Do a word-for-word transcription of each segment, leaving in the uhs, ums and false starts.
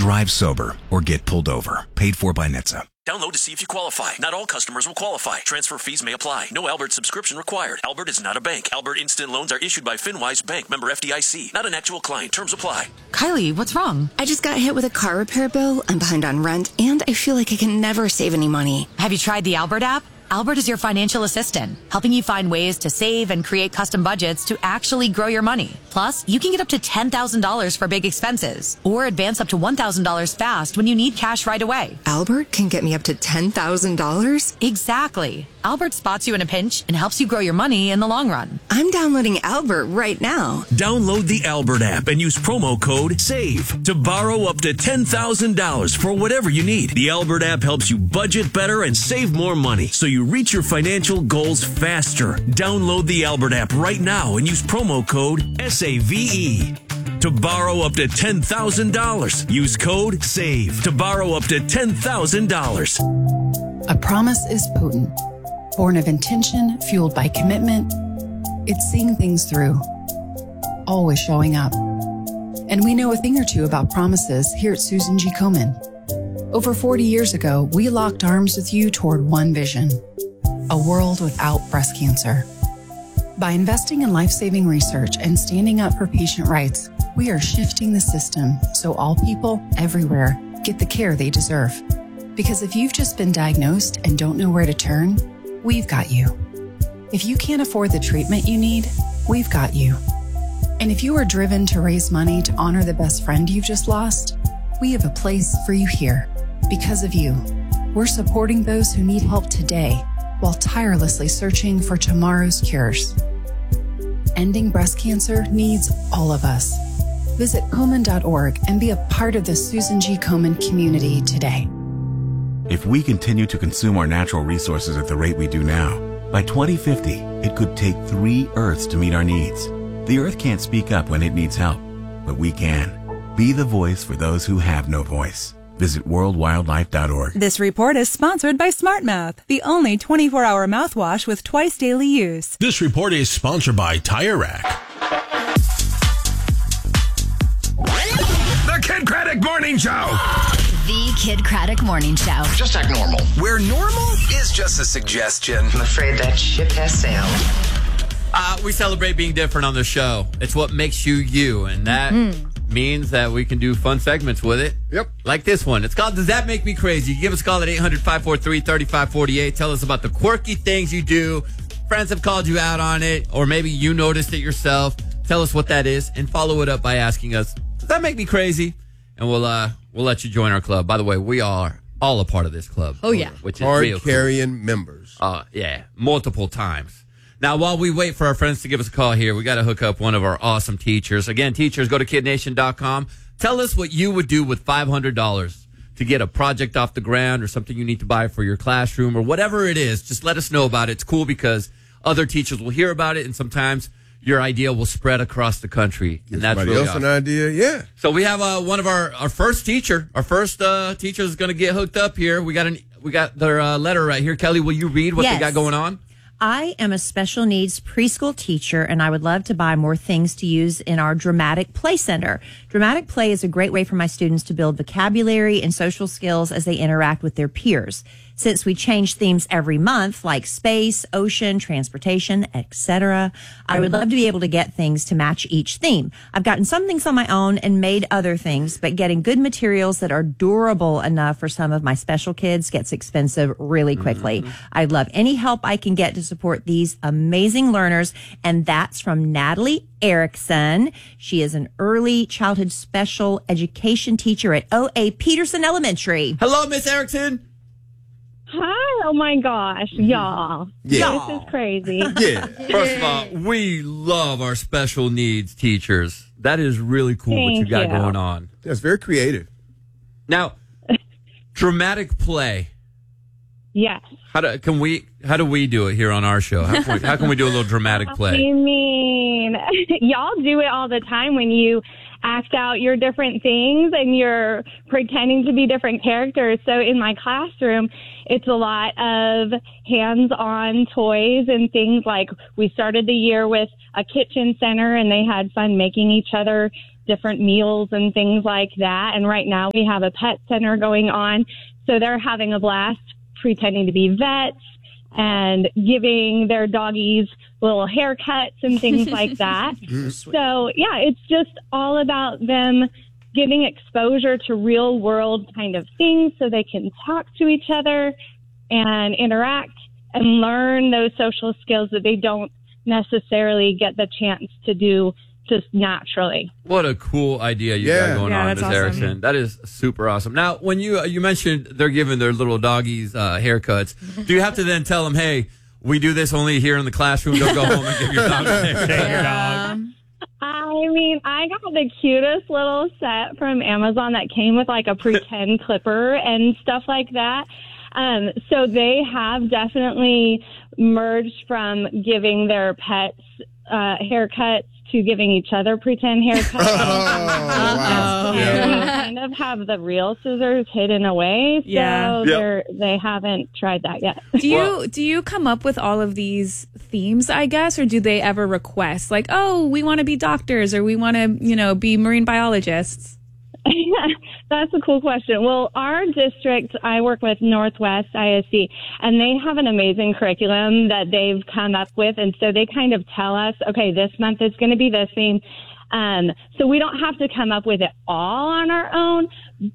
Drive sober or get pulled over. Paid for by N H T S A. Download to see if you qualify. Not all customers will qualify. Transfer fees may apply. No Albert subscription required. Albert is not a bank. Albert Instant Loans are issued by FinWise Bank, member F D I C. Not an actual client. Terms apply. Kylie, what's wrong? I just got hit with a car repair bill. I'm behind on rent, and I feel like I can never save any money. Have you tried the Albert app? Albert is your financial assistant, helping you find ways to save and create custom budgets to actually grow your money. Plus, you can get up to ten thousand dollars for big expenses or advance up to one thousand dollars fast when you need cash right away. Albert can get me up to ten thousand dollars? Exactly. Albert spots you in a pinch and helps you grow your money in the long run. I'm downloading Albert right now. Download the Albert app and use promo code SAVE to borrow up to ten thousand dollars for whatever you need. The Albert app helps you budget better and save more money so you reach your financial goals faster. Download the Albert app right now and use promo code S A V E to borrow up to ten thousand dollars. Use code SAVE to borrow up to ten thousand dollars. A promise is potent. Born of intention, fueled by commitment, it's seeing things through, always showing up. And we know a thing or two about promises here at Susan G. Komen. Over forty years ago, we locked arms with you toward one vision, a world without breast cancer. By investing in life-saving research and standing up for patient rights, we are shifting the system so all people everywhere get the care they deserve. Because if you've just been diagnosed and don't know where to turn, we've got you. If you can't afford the treatment you need, we've got you. And if you are driven to raise money to honor the best friend you've just lost, we have a place for you here. Because of you, we're supporting those who need help today while tirelessly searching for tomorrow's cures. Ending breast cancer needs all of us. Visit Komen dot org and be a part of the Susan G. Komen community today. If we continue to consume our natural resources at the rate we do now, by twenty fifty, it could take three Earths to meet our needs. The Earth can't speak up when it needs help, but we can. Be the voice for those who have no voice. Visit world wildlife dot org. This report is sponsored by SmartMouth, the only twenty-four hour mouthwash with twice daily use. This report is sponsored by Tire Rack. The Kid Craddock Morning Show. The Kid Craddock Morning Show. Just act normal. Where normal is just a suggestion. I'm afraid that ship has sailed. Uh, we celebrate being different on the show. It's what makes you you, and that mm-hmm. means that we can do fun segments with it. Yep. Like this one. It's called Does That Make Me Crazy? Give us a call at eight hundred, five four three, three five four eight. Tell us about the quirky things you do. Friends have called you out on it, or maybe you noticed it yourself. Tell us what that is, and follow it up by asking us, does that make me crazy? And we'll uh, we'll let you join our club. By the way, we are all a part of this club. Oh, yeah. Which is real cool. Hard-carrying members. Uh, yeah, multiple times. Now, while we wait for our friends to give us a call here, we got to hook up one of our awesome teachers. Again, teachers, go to kid nation dot com. Tell us what you would do with five hundred dollars to get a project off the ground or something you need to buy for your classroom or whatever it is. Just let us know about it. It's cool because other teachers will hear about it, and sometimes your idea will spread across the country. And that's Somebody really else awesome. an idea, yeah. So we have uh, one of our, our first teacher. Our first uh, teacher is going to get hooked up here. We got an we got their uh, letter right here. Kelly, will you read what yes. they got going on? I am a special needs preschool teacher, and I would love to buy more things to use in our Dramatic Play Center. Dramatic Play is a great way for my students to build vocabulary and social skills as they interact with their peers. Since we change themes every month, like space, ocean, transportation, et cetera, I would love to be able to get things to match each theme. I've gotten some things on my own and made other things, but getting good materials that are durable enough for some of my special kids gets expensive really quickly. Mm-hmm. I'd love any help I can get to support these amazing learners, and that's from Natalie Erickson. She is an early childhood special education teacher at O A Peterson Elementary. Hello, Miss Erickson. Hi, oh my gosh, y'all. Yeah. This is crazy. Yeah. First of all, we love our special needs teachers. That is really cool Thank what you got you. going on. That's very creative. Now, dramatic play. Yes. How do can we how do we do it here on our show? How can we, how can we do a little dramatic play? I mean, y'all do it all the time when you act out your different things and you're pretending to be different characters. So in my classroom, it's a lot of hands-on toys and things like we started the year with a kitchen center and they had fun making each other different meals and things like that. And right now we have a pet center going on. So they're having a blast pretending to be vets and giving their doggies little haircuts and things like that. So, yeah, it's just all about them getting exposure to real world kind of things so they can talk to each other and interact and learn those social skills that they don't necessarily get the chance to do just naturally. What a cool idea you Yeah. got going Yeah, on, that's Miz awesome. Erickson. That is super awesome. Now, when you uh, you mentioned they're giving their little doggies uh, haircuts, do you have to then tell them, hey, we do this only here in the classroom, don't go home and give your dog a haircut? Yeah. I mean, I got the cutest little set from Amazon that came with like a pretend clipper and stuff like that. Um, so they have definitely merged from giving their pets uh, haircuts to giving each other pretend haircuts. Oh, wow. And we Yeah. kind of have the real scissors hidden away, so Yeah. Yep. they're they haven't tried that yet. Do you Well- do you come up with all of these themes, I guess, or do they ever request like, oh, we want to be doctors or we want to, you know, be marine biologists? That's a cool question. Well, our district, I work with Northwest I S D, and they have an amazing curriculum that they've come up with. And so they kind of tell us, okay, this month is going to be this theme. Um, so we don't have to come up with it all on our own,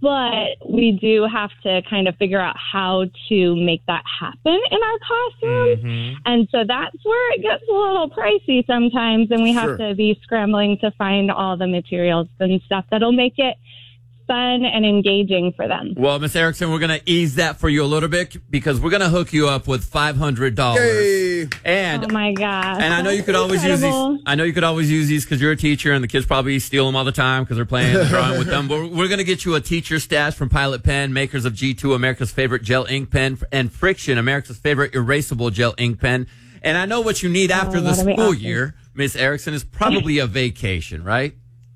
but we do have to kind of figure out how to make that happen in our classrooms. Mm-hmm. And so that's where it gets a little pricey sometimes, and we have Sure. to be scrambling to find all the materials and stuff that'll make it fun and engaging for them. Well, Miss Erickson, we're going to ease that for you a little bit because we're going to hook you up with five hundred dollars. Yay. And Oh my gosh. And I know you could That's always use incredible. these. I know you could always use these because you're a teacher, and the kids probably steal them all the time because they're playing and drawing with them. But we're going to get you a teacher stash from Pilot Pen, makers of G two, America's favorite gel ink pen, and Friction, America's favorite erasable gel ink pen. And I know what you need after Oh, the that'll be school awesome. year, Miss Erickson, is probably a vacation, right?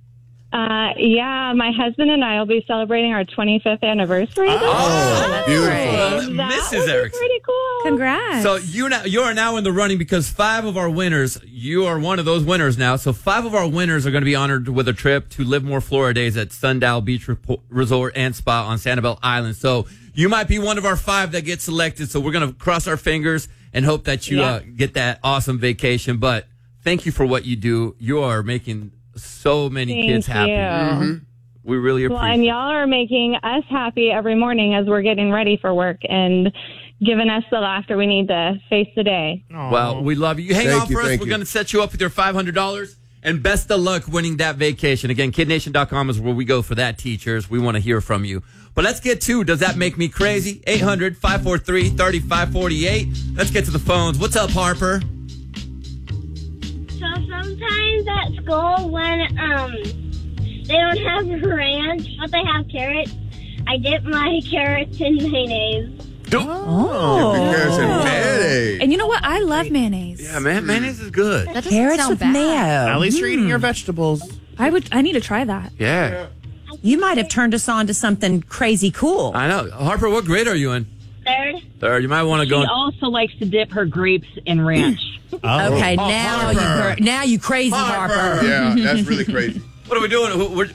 Uh, yeah, my husband and I will be celebrating our twenty-fifth anniversary. this Oh, month. beautiful. So that Missus would be Erickson. pretty cool. Congrats. So you now you are now in the running because five of our winners, you are one of those winners now. So five of our winners are going to be honored with a trip to Live More Florida Days at Sundial Beach Repo- Resort and Spa on Sanibel Island. So you might be one of our five that gets selected. So we're going to cross our fingers and hope that you Yeah. uh, get that awesome vacation. But thank you for what you do. You are making so many Thank kids happy. you. Mm-hmm. We really Well, appreciate and it. y'all are making us happy every morning as we're getting ready for work and giving us the laughter we need to face the day. Well, we love you. You hang Thank on you, for us. thank We're you. going to set you up with your five hundred dollars. And best of luck winning that vacation. Again, kid nation dot com is where we go for that, teachers. We want to hear from you. But let's get to Does That Make Me Crazy? eight hundred, five four three, three five four eight. Let's get to the phones. What's up, Harper? So sometimes at school when um they don't have ranch, but they have carrots, I dip my carrots in mayonnaise. Oh. Carrots and mayonnaise. And you know what? I love mayonnaise. Yeah, man, mayonnaise is good. That doesn't Carrots sound with bad. mayo. At least you're eating your vegetables. I would. I need to try that. Yeah. You might have turned us on to something crazy cool. I know. Harper, what grade are you in? Third. Third. You might want to She go. also likes to dip her grapes in ranch. Oh. Okay, Oh, now you Harper. cr- now you crazy Harper. Yeah, that's really crazy. What are we doing? Who- we're-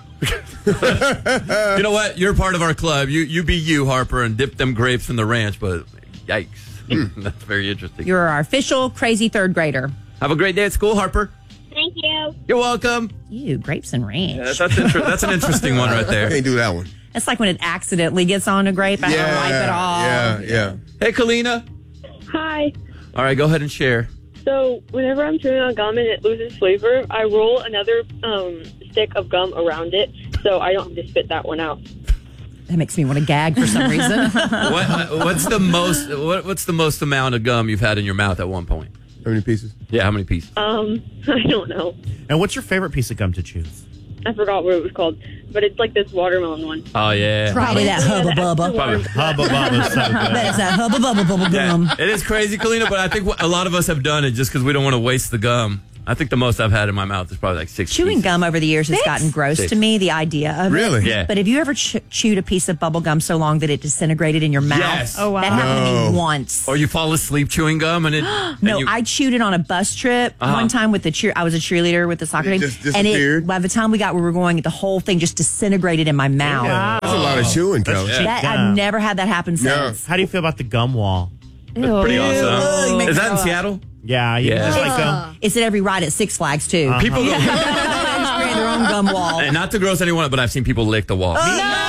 you know what? You're part of our club. You you be you, Harper, and dip them grapes in the ranch. But yikes, that's very interesting. You're our official crazy third grader. Have a great day at school, Harper. Thank you. You're welcome. You grapes and ranch. Yeah, that's inter- that's an interesting one right there. Can't do that one. That's like when it accidentally gets on a grape. I don't wipe it off. Yeah, yeah. Hey, Kalina. Hi. All right, go ahead and share. So whenever I'm chewing on gum and it loses flavor, I roll another um, stick of gum around it so I don't have to spit that one out. That makes me want to gag for some reason. what, what's the most? What, what's the most amount of gum you've had in your mouth at one point? How many pieces? Yeah, how many pieces? Um, I don't know. And what's your favorite piece of gum to chew? I forgot what it was called, but it's like this watermelon one. Oh yeah, Probably that hubba bubba. Probably. Hubba Bubba is so good. That's that hubba bubba bubba gum. Yeah, it is crazy, Kalina, but I think a lot of us have done it just because we don't want to waste the gum. I think the most I've had in my mouth is probably like six. Chewing pieces. gum over the years has Six? gotten gross Six. to me, the idea of Really? it. Yeah. But have you ever ch- chewed a piece of bubble gum so long that it disintegrated in your mouth? Yes. Oh, wow. That happened to No. me once. Or you fall asleep chewing gum and it. No, and you, I chewed it on a bus trip Uh-huh. one time with the cheer. I was a cheerleader with the soccer It team, just and disappeared? it, by the time we got where we were going, the whole thing just disintegrated in my mouth. That's a lot of chewing, Kelly. Yeah. That Yeah. I've never had that happen Yeah. since. How do you feel about the gum wall? That's pretty Ew. awesome. Make Is me that in throw up. Seattle? Yeah, you Yeah. just like gum. It's at every ride at Six Flags too. Uh-huh. People go. They just create their own gum wall. And not to gross anyone up, but I've seen people lick the wall.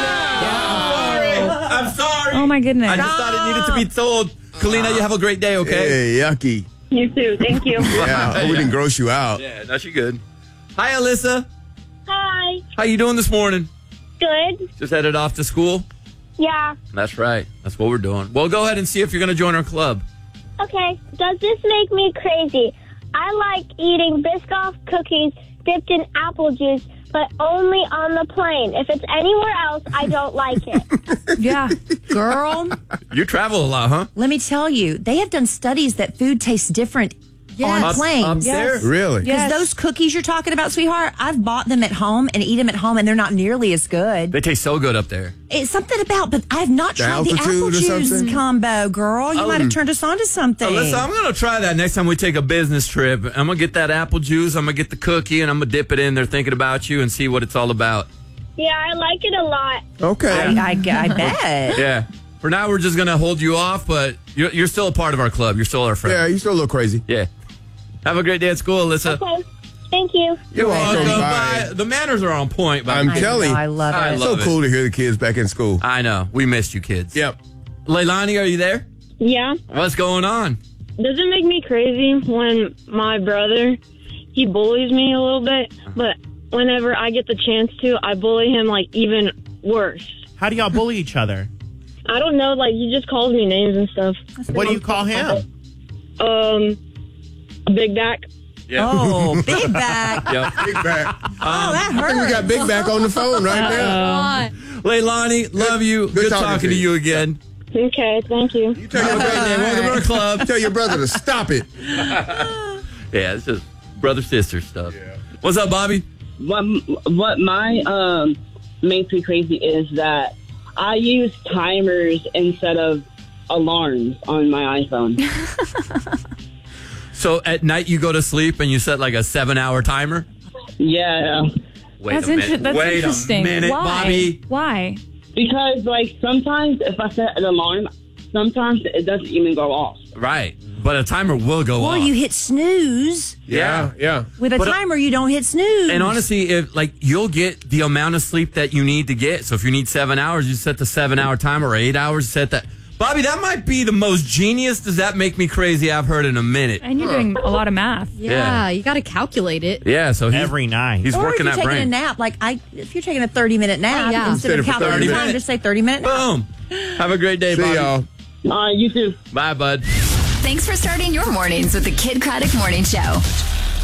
I'm sorry. Oh my goodness. I just thought it needed to be told. Kalina, you have a great day, okay? Hey, yucky. You too. Thank you. Yeah, I hope we didn't gross you out. Yeah, no, she good. Hi, Alyssa. Hi. How you doing this morning? Good. Just headed off to school? Yeah. That's right. That's what we're doing. Well, go ahead and see if you're going to join our club. Okay. Does this make me crazy? I like eating Biscoff cookies dipped in apple juice, but only on the plane. If it's anywhere else, I don't like it. Yeah. Girl, You travel a lot, huh? let me tell you, they have done studies that food tastes different on Up- planes. up there? Really? Because Yes. those cookies you're talking about, sweetheart, I've bought them at home and eat them at home, and they're not nearly as good. They taste so good up there. It's something about, but I've not The tried the altitude apple or juice something? combo, girl. You Oh. might have turned us on to something. Alyssa, I'm going to try that next time we take a business trip. I'm going to get that apple juice. I'm going to get the cookie, and I'm going to dip it in there thinking about you and see what it's all about. Yeah, I like it a lot. Okay. I, I, I bet. Yeah. For now, we're just going to hold you off, but you're, you're still a part of our club. You're still our friend. Yeah, you still look crazy. Yeah. Have a great day at school, Alyssa. Okay. Thank you. You're welcome. Bye. Bye. The manners are on point. But I'm I telling know, you. I love I it. love So cool to hear the kids back in school. I know. We missed you, kids. Yep. Leilani, are you there? Yeah. What's going on? Does it make me crazy when my brother, he bullies me a little bit, but whenever I get the chance to, I bully him like even worse. How do y'all bully each other? I don't know, like he just calls me names and stuff. What do you call him? Um, a big back. Yeah. Oh, big back. Yep. Big back. Oh, that I think we hurt. got Big Back on the phone right now. Leilani, love you. Good, talking talking, to to you. you again. Okay, thank you. You tell your brother, Welcome to our club. tell your brother to stop it. Yeah, it's just brother sister stuff. What's up, Bobby? What what my um makes me crazy is that I use timers instead of alarms on my iPhone. So at night you go to sleep and you set like a seven-hour timer? Yeah. Wait That's, a minute. inter- that's Wait interesting. a minute, Why? Bobby. Why? Because like sometimes if I set an alarm, sometimes it doesn't even go off. Right. But a timer will go Or off. you hit snooze. Yeah. Yeah. With a But, uh, timer, you don't hit snooze. And honestly, if like you'll get the amount of sleep that you need to get. So if you need seven hours, you set the seven-hour timer, or eight hours, set that. Bobby, that might be the most genius. Does that make me crazy? I've heard in a minute. And you're doing a lot of math. Yeah, Yeah. you got to calculate it. Yeah. So he's, Every night. he's or if working you're that taking brain. a nap, like I, if you're taking a thirty minute nap, Oh, yeah. instead of Instead of calculating thirty time, minutes. just say thirty minute nap. Boom. Have a great day, See Bobby. y'all. Uh, you too. Bye, bud. Thanks for starting your mornings with the Kid Craddock Morning Show.